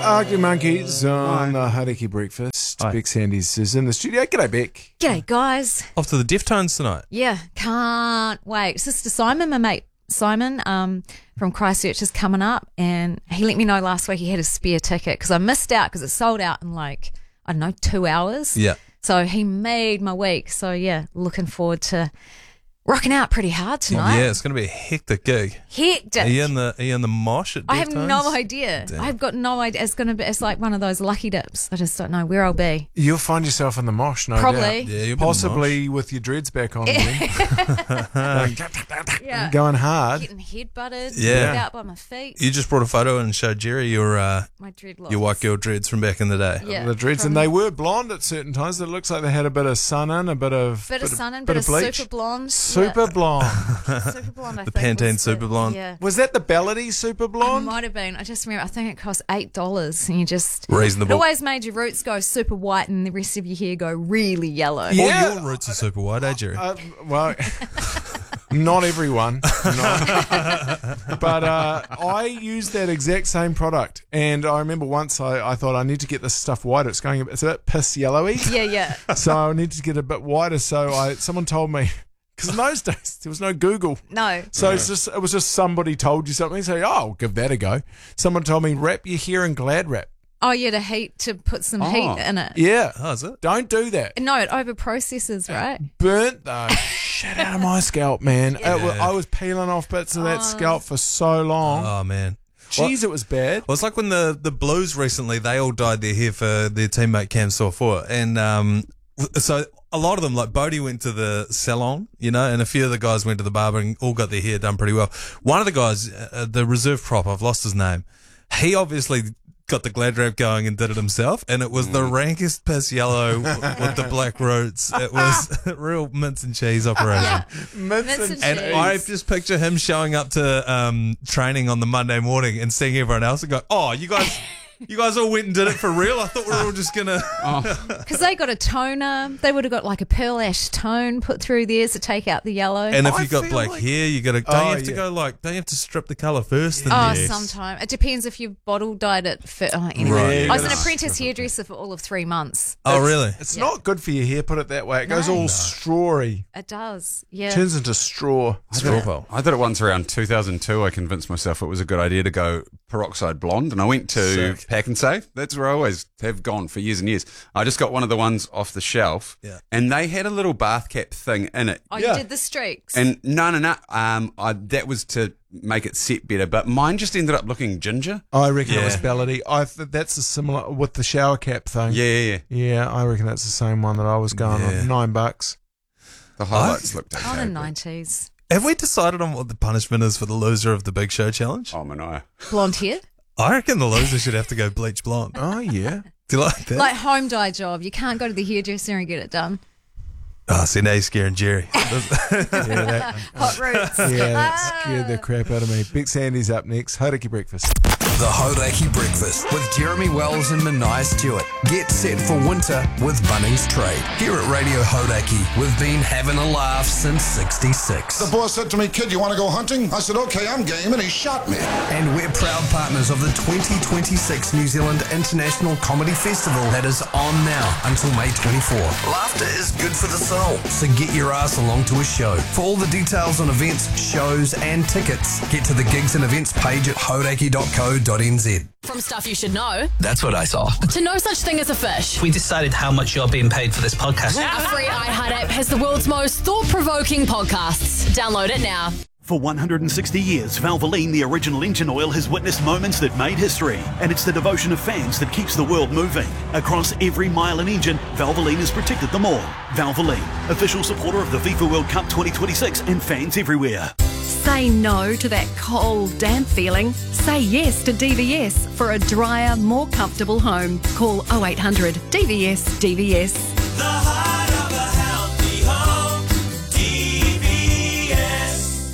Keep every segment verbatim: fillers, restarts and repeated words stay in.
Ugly Monkeys on the Hauraki Breakfast. Hi. Beck Sandys is in the studio. G'day, Beck. G'day, guys. Off to the Deftones tonight. Yeah, can't wait. Sister Simon, my mate Simon um, from Christchurch, is coming up, and he let me know last week he had a spare ticket because I missed out because it sold out in like, I don't know, two hours. Yeah. So he made my week. So, yeah, looking forward to rocking out pretty hard tonight. Yeah, it's going to be a hectic gig. Hectic. Are you in the, are you in the mosh at Deftones? I have no idea. Damn. I've got no idea. It's going to be, it's like one of those lucky dips. I just don't know where I'll be. You'll find yourself in the mosh, no Probably. doubt. Yeah, you'll be in the Possibly with your dreads back on again. Like, Yeah. going hard. Getting head butted, Yeah. yeah. out by my feet. You just brought a photo and showed Jerry your uh, My dreadlocks. your white girl dreads from back in the day. Yeah. The dreads, from- and they were blonde at certain times. It looks like they had a bit of sun in, a bit of Bit of sun and bit bit of of bleach. super blonde. Super blonde. Yeah. Super blonde, I The think. Pantene was Super Blonde. Yeah. Was that the Bellady Super It Blonde? might have been. I just remember, I think it cost eight dollars and you just... Reasonable. It always made your roots go super white and the rest of your hair go really yellow. Yeah. All your roots are super white, eh, Jerry? Uh, well, not everyone, no. But uh, I used that exact same product, and I remember once I, I thought I need to get this stuff whiter. It's going, a bit- it's a bit piss yellowy, Yeah, yeah. so I need to get a bit whiter. So I, someone told me, because in those days there was no Google. No. So it's just it was just somebody told you something. So oh, I'll give that a go. Someone told me wrap your hair in Glad wrap. Oh, yeah, to heat, to put some Oh. heat in it. Yeah, Oh, is it? don't do that. No, it over processes, right? Burnt the shit out of my scalp, man. It wa- I was peeling off bits of that Oh. scalp for so long. Oh, man. Jeez, it was bad. Well, it's like when the, the Blues recently, they all dyed their hair for their teammate Cam Sorfor. And um, so a lot of them, like Bodie went to the salon, you know, and a few of the guys went to the barber and all got their hair done pretty well. One of the guys, uh, the reserve prop, I've lost his name, he obviously got the Glad wrap going and did it himself, and it was the rankest piss yellow w- with the black roots. It was a real mince and cheese operation. Mince Mince and and And cheese. I just picture him showing up to um, training on the Monday morning and seeing everyone else and go, "Oh, you guys, you guys all went and did it for real? I thought we were all just gonna." Because they got a toner. They would have got like a pearl ash tone put through theirs to take out the yellow. And if I you got feel black like- hair, you got to. Don't Oh, you have to yeah. go like? Don't you have to strip the color first? And Oh, then- sometime. It depends if you bottle dyed it. For, oh, anyway. Right. Yeah, you I was an gotta apprentice hairdresser for all of three months. Oh, really? It's Yeah. not good for your hair. Put it that way. It goes No. all No. strawy. It does. Yeah. Turns into straw. Straw pole. I did it once around two thousand two. I convinced myself it was a good idea to go peroxide blonde, and I went to Sick. Pack and Save. That's where I always have gone for years and years. I just got one of the ones off the shelf, Yeah. and they had a little bath cap thing in it. Oh, Yeah. you did the streaks. And no, no, no. Um, I, that was to make it set better, but mine just ended up looking ginger. I reckon it was Yeah. Bellady. I th- that's a similar with the shower cap thing. Yeah, yeah, yeah. Yeah, I reckon that's the same one that I was going Yeah. on. Nine bucks. The highlights looked okay. oh, the but- nineties. Have we decided on what the punishment is for the loser of the Big Show challenge? Oh, Mania. Blonde hair. I reckon the loser should have to go bleach blonde. Oh yeah. Do you like that? Like home dye job. You can't go to the hairdresser and get it done. oh, see, now you're scaring Jerry. yeah, that, Hot roots. yeah, that scared the crap out of me. Big Sandy's up next. Hauraki Breakfast. The Hauraki Breakfast with Jeremy Wells and Mania Stewart. Get set for winter with Bunnings Trade. Here at Radio Hauraki, we've been having a laugh since sixty-six. The boss said to me, "Kid, you want to go hunting?" I said, "Okay, I'm game," and he shot me. And we're proud partners of the twenty twenty-six New Zealand International Comedy Festival that is on now until May twenty-fourth. Laughter is good for the soul, so get your ass along to a show. For all the details on events, shows and tickets, get to the gigs and events page at hauraki dot co dot n z. From stuff you should know That's what I saw. to no such thing as a fish. We decided how much you're being paid for this podcast. Our free iHeart app has the world's most thought-provoking podcasts. Download it now. For one hundred sixty years, Valvoline, the original engine oil, has witnessed moments that made history. And it's the devotion of fans that keeps the world moving. Across every mile and engine, Valvoline has protected them all. Valvoline, official supporter of the FIFA World Cup twenty twenty-six and fans everywhere. Say no to that cold, damp feeling. Say yes to D V S for a drier, more comfortable home. Call oh eight hundred D V S D V S. The heart of a healthy home, D V S.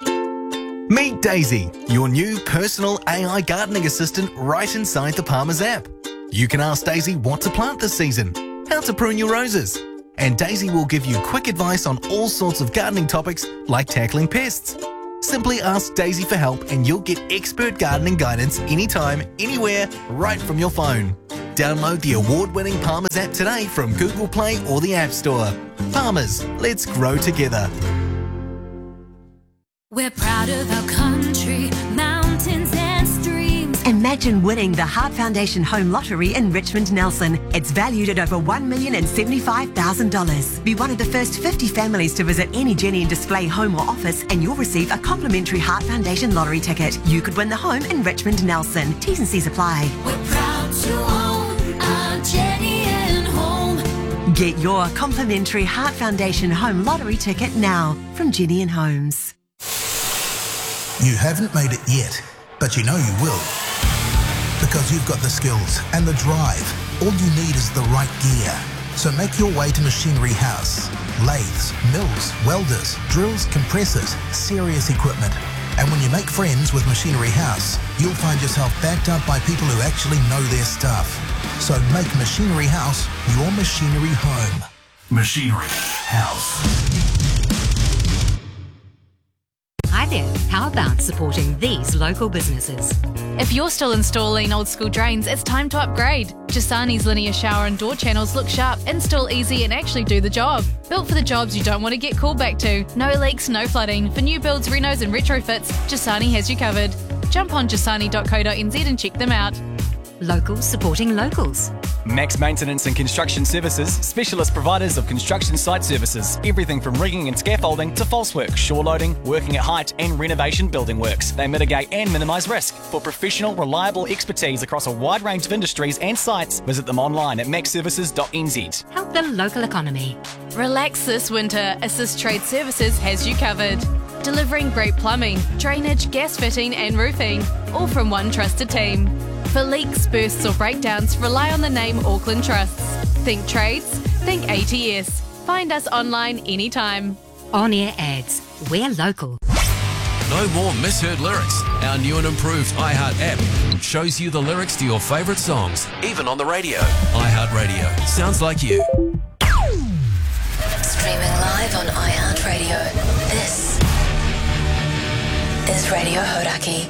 Meet Daisy, your new personal A I gardening assistant right inside the Palmer's app. You can ask Daisy what to plant this season, how to prune your roses, and Daisy will give you quick advice on all sorts of gardening topics like tackling pests. Simply ask Daisy for help and you'll get expert gardening guidance anytime, anywhere, right from your phone. Download the award-winning Palmer's app today from Google Play or the App Store. Palmer's, let's grow together. We're proud of our country, mountains and streams. Imagine winning the Heart Foundation Home Lottery in Richmond Nelson. It's valued at over one million seventy-five thousand dollars. Be one of the first fifty families to visit any Jenny and Display home or office and you'll receive a complimentary Heart Foundation lottery ticket. You could win the home in Richmond Nelson. T's and C's apply. We're proud to own our Jenny and Home. Get your complimentary Heart Foundation Home Lottery ticket now from Jenny and Homes. You haven't made it yet, but you know you will. Because you've got the skills and the drive. All you need is the right gear. So make your way to Machinery House. Lathes, mills, welders, drills, compressors, serious equipment. And when you make friends with Machinery House, you'll find yourself backed up by people who actually know their stuff. So make Machinery House your machinery home. Machinery House. Hi there, how about supporting these local businesses? If you're still installing old school drains, it's time to upgrade. Jasani's linear shower and door channels look sharp, install easy and actually do the job. Built for the jobs you don't want to get called back to. No leaks, no flooding. For new builds, renos and retrofits, Jasani has you covered. Jump on jasani dot co dot n z and check them out. Locals supporting locals. Max Maintenance and Construction Services, specialist providers of construction site services. Everything from rigging and scaffolding to false work, shore loading, working at height and renovation building works. They mitigate and minimise risk. For professional, reliable expertise across a wide range of industries and sites, visit them online at max services dot n z. Help the local economy. Relax this winter. Assist Trade Services has you covered. Delivering great plumbing, drainage, gas fitting and roofing, all from one trusted team. For leaks, bursts or breakdowns, rely on the name Auckland Trusts. Think trades, think A T S. Find us online anytime. On-air ads. We're local. No more misheard lyrics. Our new and improved iHeart app shows you the lyrics to your favourite songs, even on the radio. iHeart Radio. Sounds like you. Streaming live on iHeartRadio. This is Radio Hodaki.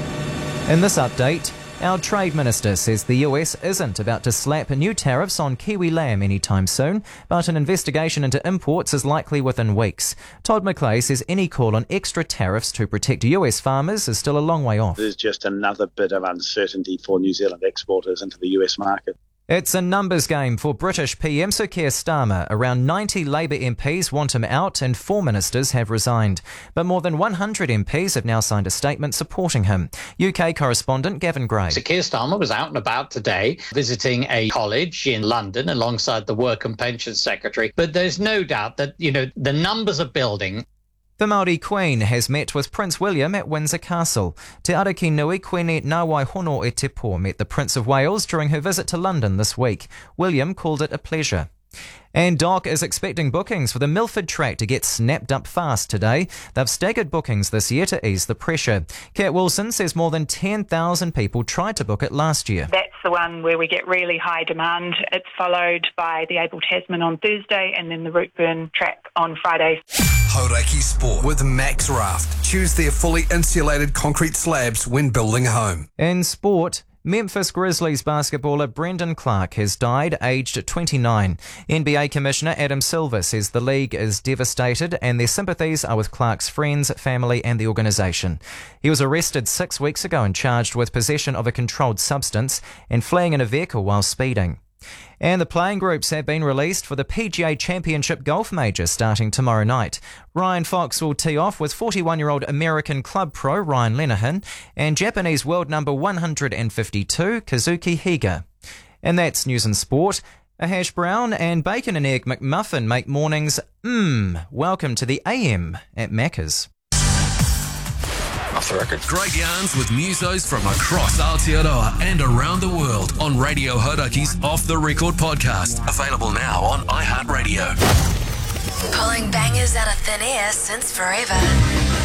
In this update, our Trade Minister says the U S isn't about to slap new tariffs on Kiwi lamb anytime soon, but an investigation into imports is likely within weeks. Todd McClay says any call on extra tariffs to protect U S farmers is still a long way off. There's just another bit of uncertainty for New Zealand exporters into the U S market. It's a numbers game for British P M Sir Keir Starmer. Around ninety Labour M Ps want him out and four ministers have resigned. But more than one hundred M Ps have now signed a statement supporting him. U K correspondent Gavin Gray. Sir Keir Starmer was out and about today visiting a college in London alongside the Work and Pensions Secretary. But there's no doubt that, you know, the numbers are building. The Māori Queen has met with Prince William at Windsor Castle. Te Araki Nui Queen Ngāwai Hono e Te Po met the Prince of Wales during her visit to London this week. William called it a pleasure. And Doc is expecting bookings for the Milford track to get snapped up fast today. They've staggered bookings this year to ease the pressure. Kat Wilson says more than ten thousand people tried to book it last year. That's the one where we get really high demand. It's followed by the Abel Tasman on Thursday and then the Rootburn track on Friday. Hodaki Sport with Max Raft. Choose their fully insulated concrete slabs when building a home. In sport, Memphis Grizzlies basketballer Brendan Clark has died aged twenty-nine. N B A Commissioner Adam Silver says the league is devastated and their sympathies are with Clark's friends, family and the organisation. He was arrested six weeks ago and charged with possession of a controlled substance and fleeing in a vehicle while speeding. And the playing groups have been released for the P G A Championship Golf Major starting tomorrow night. Ryan Fox will tee off with forty-one-year-old American club pro Ryan Lenihan and Japanese world number one hundred fifty-two Kazuki Higa. And that's news and sport. A hash brown and bacon and egg McMuffin make mornings mmm. Welcome to the A M at Macca's. Off the record. Great yarns with musos from across Aotearoa and around the world on Radio Hodaki's Off the Record podcast. Available now on iHeartRadio. Pulling bangers out of thin air since forever.